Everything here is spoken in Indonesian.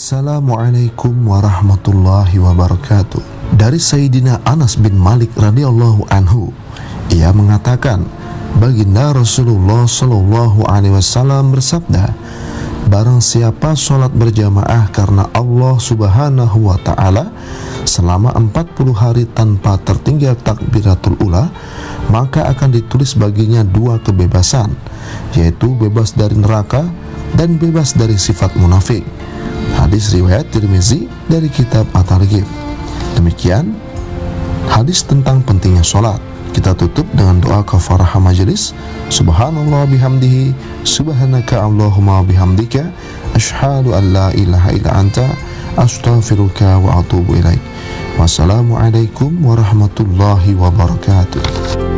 Assalamualaikum warahmatullahi wabarakatuh. Dari Sayyidina Anas bin Malik radhiyallahu anhu, ia mengatakan, baginda Rasulullah Shallallahu alaihi wasallam bersabda, barang siapa sholat berjamaah karena Allah Subhanahu wa ta'ala selama 40 hari tanpa tertinggal takbiratul ula, maka akan ditulis baginya 2 kebebasan, yaitu bebas dari neraka dan bebas dari sifat munafik. Hadis riwayat Tirmizi dari kitab At-Targhib. Demikian hadis tentang pentingnya sholat. Kita tutup dengan doa kafarah majelis. Subhanallah bihamdihi, subhanaka Allahumma bihamdika, asyhadu an la ilaha illa anta, astaghfiruka wa atubu ilaik. Wassalamualaikum warahmatullahi wabarakatuh.